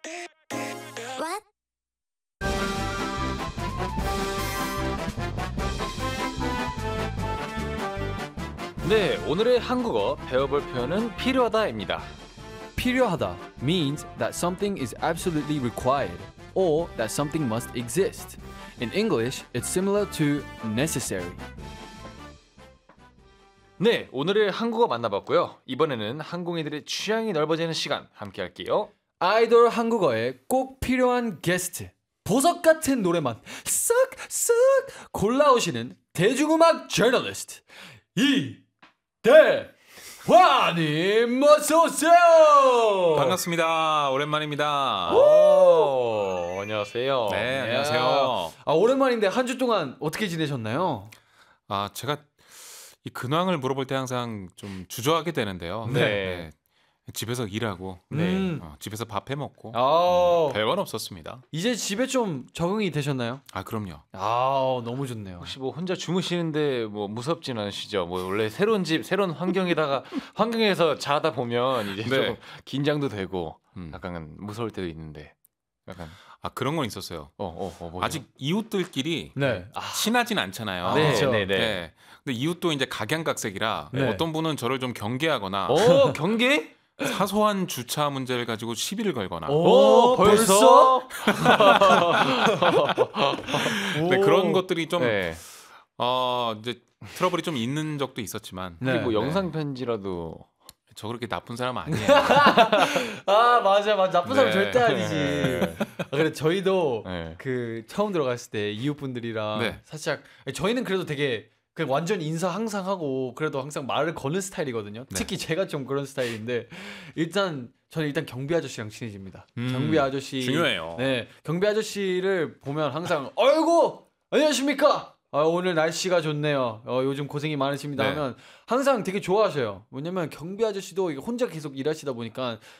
What? 네, 오늘의 한국어 배워볼 표현은 필요하다입니다. 필요하다 means that something is absolutely required or that something must exist. In English, it's similar to necessary. 네, 오늘의 한국어 만나봤고요. 이번에는 한국인들의 취향이 넓어지는 시간 함께 할게요. 아이돌 한국어에 꼭 필요한 게스트. 보석 같은 노래만 쓱쓱 골라오시는 대중음악 저널리스트 이대환님 어서 오세요. 반갑습니다. 오랜만입니다. 오, 안녕하세요. 네, 안녕하세요. 오랜만인데 한 주 동안 어떻게 지내셨나요? 제가 이 근황을 물어볼 때 항상 좀 주저하게 되는데요. 네. 집에서 일하고, 네. 집에서 밥 해 먹고, 아, 별건 없었습니다. 이제 집에 좀 적응이 되셨나요? 그럼요. 너무 좋네요. 혹시 뭐 혼자 주무시는데 뭐 무섭진 않으시죠? 뭐 원래 새로운 집, 새로운 환경에서 자다 보면 이제 네. 좀 긴장도 되고 음. 약간 무서울 때도 있는데 약간 그런 건 있었어요. 뭐죠? 아직 이웃들끼리 네. 친하진 않잖아요. 네. 그렇죠. 네. 근데 이웃도 이제 각양각색이라 네. 어떤 분은 저를 좀 경계하거나 경계? 사소한 주차 문제를 가지고 시비를 걸거나 벌써? 근데 그런 것들이 좀 네. 이제 트러블이 좀 있는 적도 있었지만 네. 그리고 영상 편지라도 저 그렇게 나쁜 사람 아니에요. 맞아 나쁜 사람 네. 절대 아니지. 그래 저희도 네. 그 처음 들어갔을 때 이웃분들이랑 네. 살짝 저희는 그래도 되게 그 완전 인사 항상 하고 그래도 항상 말을 거는 스타일이거든요. 네. 특히 제가 좀 그런 스타일인데 저는 일단 경비 아저씨랑 친해집니다. 경비 아저씨 중요해요. 네, 경비 아저씨를 보면 항상 아이고 안녕하십니까. 오늘 날씨가 좋네요. 요즘 고생이 많으십니다. 네. 하면 항상 되게 좋아하셔요. 왜냐면 경비 아저씨도 이게 혼자 계속 일하시다 보니까